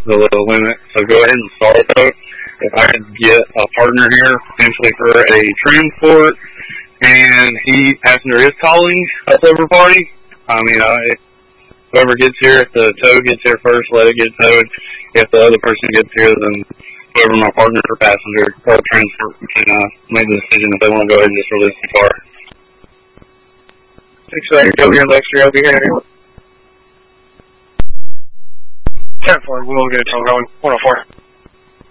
the limit. So go ahead and start though. If I could get a partner here, potentially for a transport, and passenger is calling us over party, I mean, whoever gets here, if the tow gets here first, let it get towed. If the other person gets here, then whoever my partner or passenger or transport can make the decision if they want to go ahead and just release the car. 6 over here, Lexter, over here. 10-4, we'll get a tow going. 104.